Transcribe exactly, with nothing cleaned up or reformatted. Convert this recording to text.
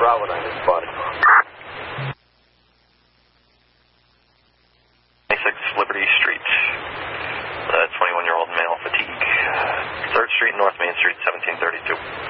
Bravo nine is spotted. twenty-six Liberty Street. Uh, twenty-one-year-old male, fatigue. third Street, North Main Street, seventeen thirty-two.